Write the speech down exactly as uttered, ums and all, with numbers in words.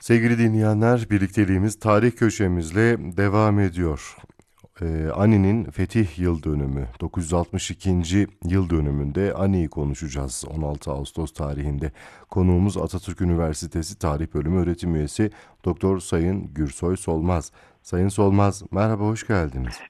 Sevgili dinleyenler, birlikteliğimiz tarih köşemizle devam ediyor. Ee, Ani'nin Fetih Yıl Dönümü, dokuz yüz altmış ikinci yıl dönümünde Ani'yi konuşacağız. on altı Ağustos tarihinde konuğumuz Atatürk Üniversitesi Tarih Bölümü öğretim üyesi Doktor Sayın Gürsoy Solmaz. Sayın Solmaz, merhaba, hoş geldiniz.